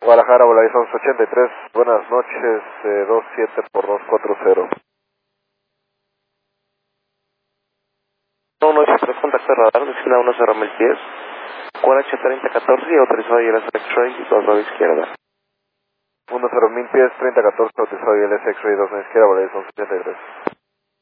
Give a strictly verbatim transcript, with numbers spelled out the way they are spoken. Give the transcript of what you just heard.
Guadalajara, Volaris once ochenta y tres, buenas noches, eh, dos siete por dos cuatro cero. uno ocho tres, contacto de radar, destina uno cero mil pies, Q H treinta catorce y autorizado I L S X-Ray, dos a la izquierda. uno cero mil pies, treinta catorce, autorizado I L S X-Ray dos a la izquierda, Volaris once ochenta y tres.